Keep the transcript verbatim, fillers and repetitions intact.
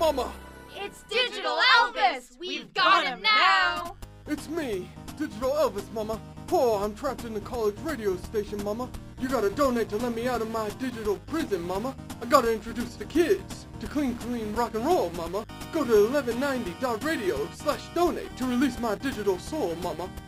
Mama! It's Digital Elvis! We've got him now! It's me, Digital Elvis, Mama. Oh, I'm trapped in the college radio station, Mama. You gotta donate to let me out of my digital prison, Mama. I gotta introduce the kids to clean, clean rock and roll, Mama. Go to eleven ninety dot radio slash donate to release my digital soul, Mama.